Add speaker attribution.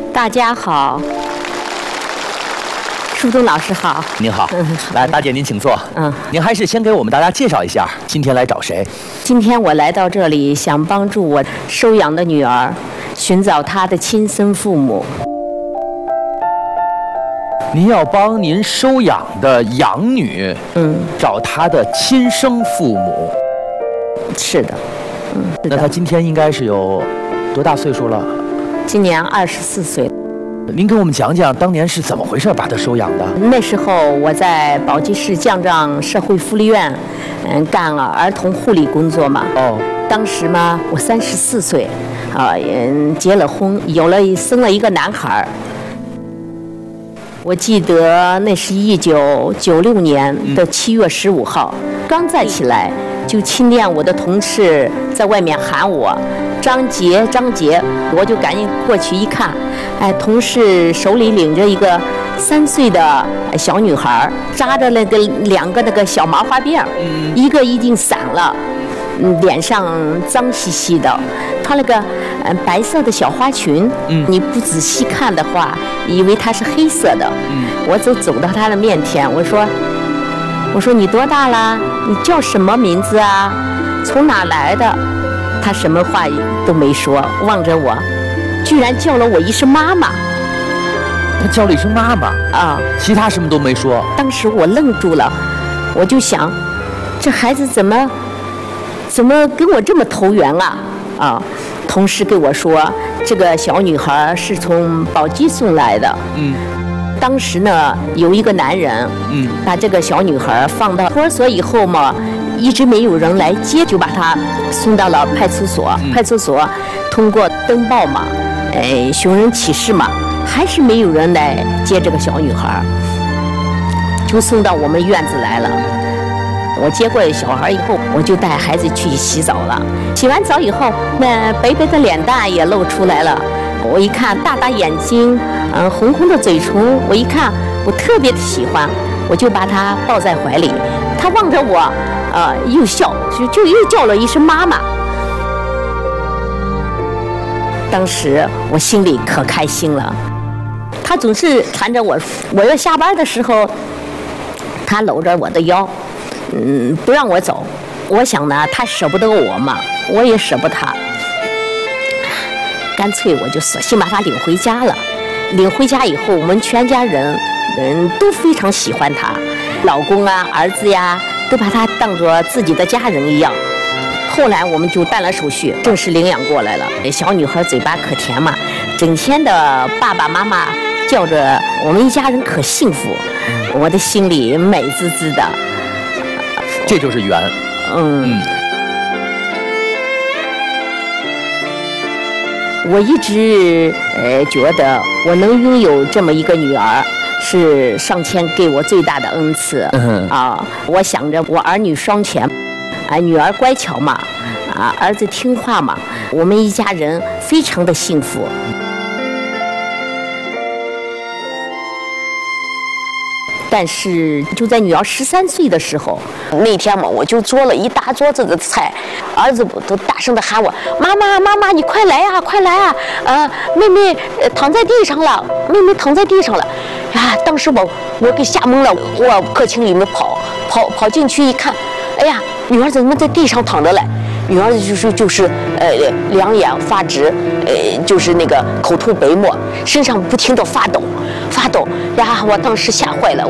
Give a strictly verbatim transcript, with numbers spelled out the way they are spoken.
Speaker 1: 大家好，舒东老师好。
Speaker 2: 您好，
Speaker 1: 嗯，
Speaker 2: 来，大姐您请坐。
Speaker 1: 嗯，
Speaker 2: 您还是先给我们大家介绍一下，今天来找谁？
Speaker 1: 今天我来到这里，想帮助我收养的女儿寻找她的亲生父母。
Speaker 2: 您要帮您收养的养女，嗯，找她的亲生父母。
Speaker 1: 是的，嗯，是的。
Speaker 2: 那她今天应该是有多大岁数了？
Speaker 1: 今年二十四岁。
Speaker 2: 您给我们讲讲当年是怎么回事把她收养的？
Speaker 1: 那时候我在宝鸡市将帐社会福利院，嗯，干了儿童护理工作嘛。哦。当时嘛，我三十四岁，啊，嗯，结了婚，有了生了一个男孩。我记得那是一九九六年的七月十五号，刚站起来，就听见我的同事在外面喊我。张杰，张杰，我就赶紧过去一看，哎，同事手里领着一个三岁的小女孩，扎着那个两个那个小麻花辫，一个已经散了，脸上脏兮兮的，她那个呃白色的小花裙，你不仔细看的话，以为她是黑色的。我走走到她的面前，我说，我说你多大了？你叫什么名字啊？从哪来的？他什么话都没说，望着我，居然叫了我一声妈妈。
Speaker 2: 他叫了一声妈妈
Speaker 1: 啊，
Speaker 2: 其他什么都没说。
Speaker 1: 当时我愣住了，我就想，这孩子怎么怎么跟我这么投缘啊？啊，同事跟我说，这个小女孩是从宝鸡送来的。嗯。当时呢，有一个男人，嗯，把这个小女孩放到托儿所以后嘛，一直没有人来接，就把她送到了派出所。嗯、派出所通过登报嘛，哎，寻人启事嘛，还是没有人来接这个小女孩，就送到我们院子来了。我接过小孩以后，我就带孩子去洗澡了。洗完澡以后，那白白的脸蛋也露出来了。我一看，大大眼睛，嗯、呃，红红的嘴唇，我一看，我特别的喜欢，我就把她抱在怀里。她望着我，呃，又笑，就就又叫了一声妈妈。当时我心里可开心了。她总是缠着我，我要下班的时候，她搂着我的腰，嗯，不让我走。我想呢，她舍不得我嘛，我也舍不得她。干脆我就索性把她领回家了。领回家以后，我们全家人人都非常喜欢她，老公啊、儿子呀，都把她当作自己的家人一样。后来我们就办了手续，正式领养过来了。小女孩嘴巴可甜嘛，整天的爸爸妈妈叫着，我们一家人可幸福，我的心里美滋滋的。
Speaker 2: 这就是缘。
Speaker 1: 嗯。嗯我一直呃觉得我能拥有这么一个女儿，是上天给我最大的恩赐。嗯、啊！我想着我儿女双全，啊，女儿乖巧嘛，啊，儿子听话嘛，我们一家人非常的幸福。但是就在女儿十三岁的时候，那天嘛，我就做了一大桌子的菜，儿子都大声的喊我：“妈妈，妈妈，你快来啊，快来啊！呃，妹妹躺在地上了，妹妹躺在地上了。”呀，当时我我给吓懵了，我客厅里面跑跑跑进去一看，哎呀，女儿怎么在地上躺着嘞？女儿就是就是呃两眼发直，呃就是那个口吐白沫，身上不停的发抖发抖呀！我当时吓坏了。